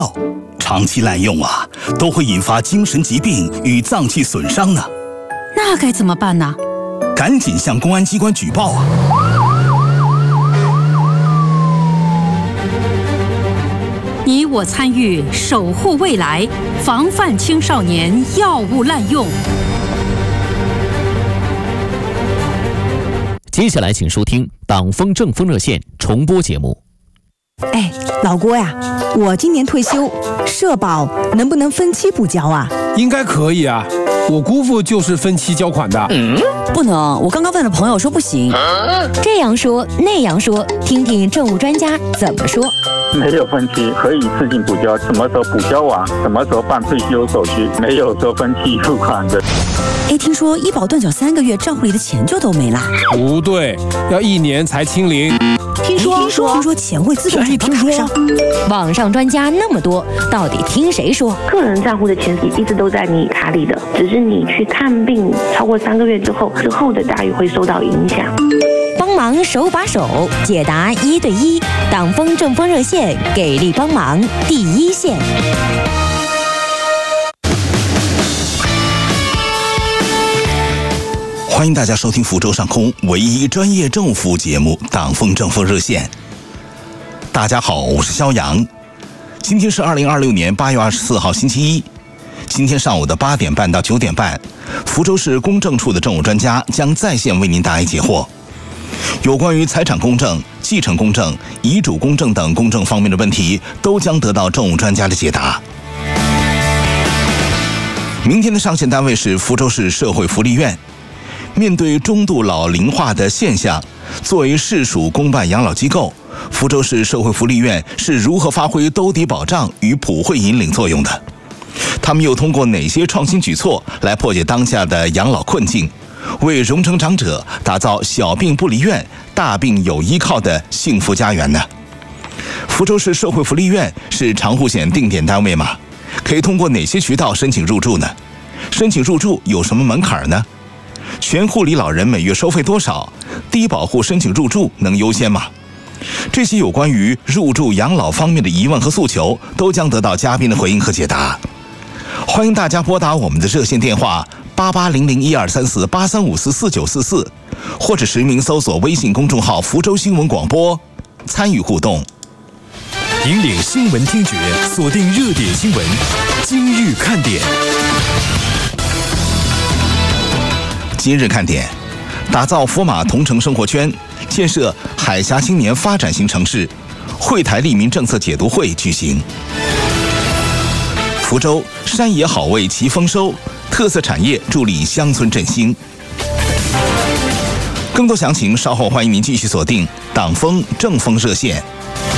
长期滥用啊，都会引发精神疾病与脏器损伤呢。 那该怎么办呢？ 赶紧向公安机关举报啊！ 你我参与，守护未来，防范青少年药物滥用。 接下来请收听党风政风热线重播节目。 哎，老郭呀，我今年退休，社保能不能分期补交啊？ 应该可以啊，我姑父就是分期交款的。 不能，我刚刚问了朋友说不行。 这样说那样说，听听政务专家怎么说。 没有分期，可以自行补交，什么时候补交完，什么时候办退休手续，没有说分期付款的。 哎，听说医保断缴3个月，账户里的钱就都没啦？ 不对，要1年才清零。 听说钱会自动转到卡上。 网上专家那么多，到底听谁说？ 个人账户的钱一直都在你卡里的，只是你去看病超过3个月之后的待遇会受到影响。 帮忙手把手解答1对1，党风政风热线给力帮忙第一线。 欢迎大家收听福州上空唯一专业政务服务节目《党风政风热线》。大家好，我是肖阳。今天是2026年8月24号星期一。今天上午的8点半到9点半，福州市公证处的政务专家将在线为您答疑解惑。有关于财产公证、继承公证、遗嘱公证等公证方面的问题，都将得到政务专家的解答。明天的上线单位是福州市社会福利院。面对中度老龄化的现象，作为市属公办养老机构，福州市社会福利院是如何发挥兜底保障与普惠引领作用的？他们又通过哪些创新举措来破解当下的养老困境，为荣成长者打造小病不离院、大病有依靠的幸福家园呢？福州市社会福利院是长户险定点单位吗？可以通过哪些渠道申请入住呢？申请入住有什么门槛呢？全护理老人每月收费多少？低保户申请入住能优先吗？这些有关于入住养老方面的疑问和诉求，都将得到嘉宾的回应和解答。欢迎大家拨打我们的热线电话8800123483544944，或者实名搜索微信公众号福州新闻广播，参与互动。 引领新闻听觉，锁定热点新闻，今日看点。 今日看点，打造福马同城生活圈，建设海峡青年发展型城市，惠台利民政策解读会举行。福州山野好味齐丰收，特色产业助力乡村振兴。更多详情稍后欢迎您继续锁定党风政风热线。